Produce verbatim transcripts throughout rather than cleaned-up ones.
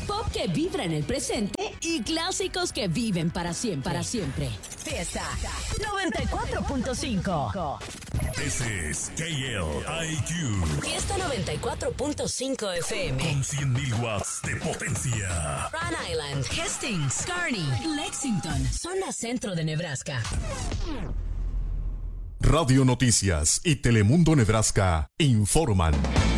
Pop que vibra en el presente y clásicos que viven para siempre. Para siempre. Fiesta noventa y cuatro punto cinco. This is K L I Q. Fiesta noventa y cuatro punto cinco F M. Con cien mil watts de potencia. Rhode Island, Hastings, Kearney, Lexington, zona centro de Nebraska. Radio Noticias y Telemundo Nebraska informan.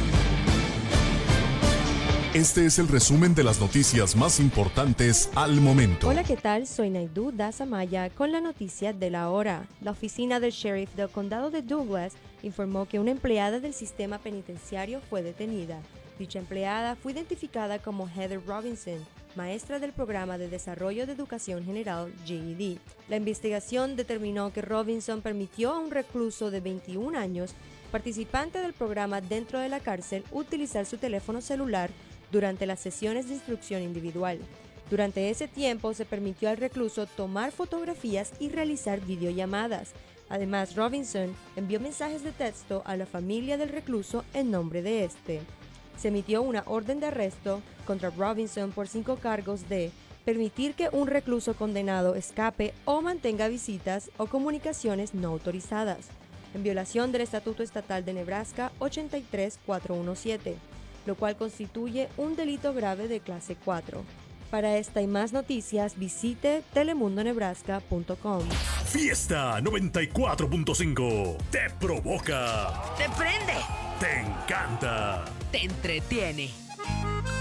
Este es el resumen de las noticias más importantes al momento. Hola, ¿qué tal? Soy Naidu Dasamaya con la noticia de la hora. La oficina del sheriff del condado de Douglas informó que una empleada del sistema penitenciario fue detenida. Dicha empleada fue identificada como Heather Robinson, maestra del programa de desarrollo de educación general G E D. La investigación determinó que Robinson permitió a un recluso de veintiún años, participante del programa dentro de la cárcel, utilizar su teléfono celular durante las sesiones de instrucción individual. Durante ese tiempo se permitió al recluso tomar fotografías y realizar videollamadas. Además, Robinson envió mensajes de texto a la familia del recluso en nombre de este. Se emitió una orden de arresto contra Robinson por cinco cargos de permitir que un recluso condenado escape o mantenga visitas o comunicaciones no autorizadas, en violación del Estatuto Estatal de Nebraska ochenta y tres mil cuatrocientos diecisiete, lo cual constituye un delito grave de clase cuatro. Para esta y más noticias, visite telemundo nebraska punto com. Fiesta noventa y cuatro punto cinco. Te provoca. ¡Te prende! Te encanta. ¡Te entretiene!